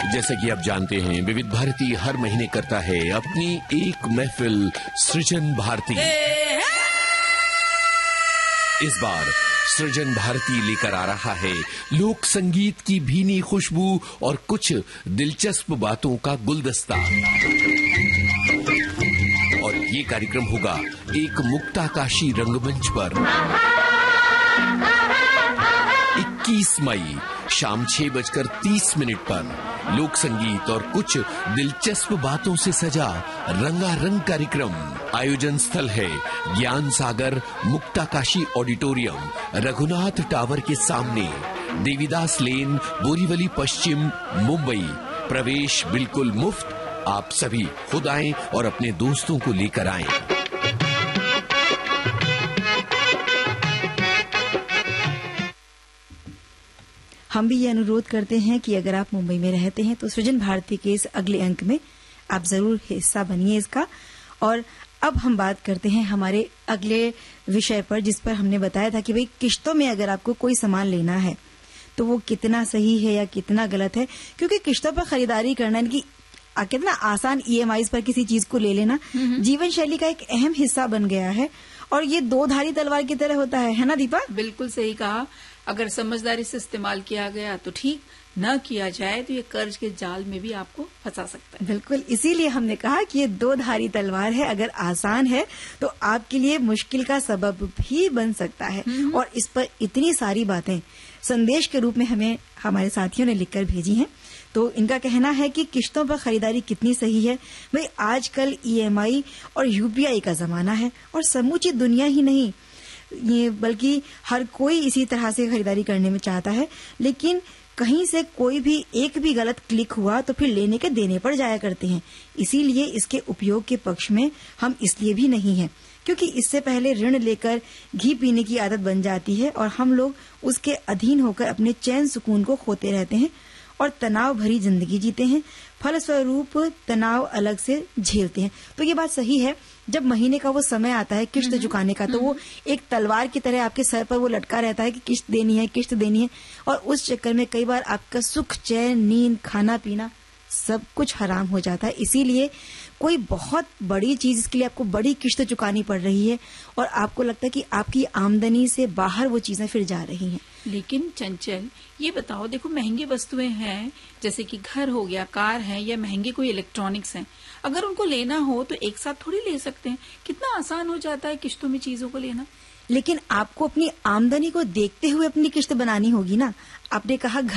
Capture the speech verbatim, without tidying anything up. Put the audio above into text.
जैसे कि आप जानते हैं, विविध भारती हर महीने करता है अपनी एक महफिल सृजन भारती। इस बार सृजन भारती लेकर आ रहा है लोक संगीत की भीनी खुशबू और कुछ दिलचस्प बातों का गुलदस्ता। और ये कार्यक्रम होगा एक मुक्ताकाशी रंगमंच पर इक्कीस मई शाम छह बजकर तीस मिनट पर लोक संगीत और कुछ दिलचस्प बातों से सजा रंगारंग कार्यक्रम। आयोजन स्थल है ज्ञान सागर मुक्ताकाशी ऑडिटोरियम, रघुनाथ टावर के सामने, देवीदास लेन, बोरीवली पश्चिम, मुंबई। प्रवेश बिल्कुल मुफ्त। आप सभी खुद आएं और अपने दोस्तों को लेकर आएं। हम भी ये अनुरोध करते हैं कि अगर आप मुंबई में रहते हैं तो सृजन भारती के इस अगले अंक में आप जरूर हिस्सा बनिए इसका। और अब हम बात करते हैं हमारे अगले विषय पर, जिस पर हमने बताया था कि भाई किश्तों में अगर आपको कोई सामान लेना है तो वो कितना सही है या कितना गलत है, क्योंकि किश्तों पर खरीदारी करना इनकी कितना आसान ईएमआई पर किसी चीज को ले लेना जीवन शैली का एक अहम हिस्सा बन गया है। और ये दो धारी तलवार की तरह होता है, है ना दीपा? बिल्कुल सही कहा। अगर समझदारी से इस्तेमाल किया गया तो ठीक, न किया जाए तो ये कर्ज के जाल में भी आपको फंसा सकता है। बिल्कुल, इसीलिए हमने कहा कि ये दो धारी तलवार है। अगर आसान है तो आपके लिए मुश्किल का सबब भी बन सकता है। और इस पर इतनी सारी बातें संदेश के रूप में हमें हमारे साथियों ने लिखकर भेजी हैं। तो इनका कहना है कि किश्तों पर खरीदारी कितनी सही है। भाई आजकल ईएमआई और यूपीआई का जमाना है और समूची दुनिया ही नहीं ये बल्कि हर कोई इसी तरह से खरीदारी करने में चाहता है। लेकिन कहीं से कोई भी एक भी गलत क्लिक हुआ तो फिर लेने के देने पड़ जाया करते हैं। इसीलिए इसके उपयोग के पक्ष में हम इसलिए भी नहीं हैं, क्योंकि इससे पहले ऋण लेकर घी पीने की आदत बन जाती है और हम लोग उसके अधीन होकर अपने चैन सुकून को खोते रहते हैं और तनाव भरी जिंदगी जीते हैं। फलस्वरूप तनाव अलग से झेलते हैं। तो ये बात सही है, जब महीने का वो समय आता है किश्त चुकाने का तो वो एक तलवार की तरह आपके सर पर वो लटका रहता है कि किश्त देनी है, किश्त देनी है। और उस चक्कर में कई बार आपका सुख, चैन, नींद, खाना पीना सब कुछ हराम हो जाता है। इसीलिए कोई बहुत बड़ी चीज के लिए आपको बड़ी किश्त चुकानी पड़ रही है और आपको लगता है कि आपकी आमदनी से बाहर वो चीजें फिर जा रही हैं। लेकिन चंचल, ये बताओ, देखो महंगी वस्तुएं हैं जैसे कि घर हो गया, कार है या महंगे कोई इलेक्ट्रॉनिक्स हैं, अगर उनको लेना हो तो एक साथ थोड़ी ले सकते हैं। कितना आसान हो जाता है किश्तों में चीजों को लेना। लेकिन आपको अपनी आमदनी को देखते हुए अपनी किश्त बनानी होगी ना। आपने कहा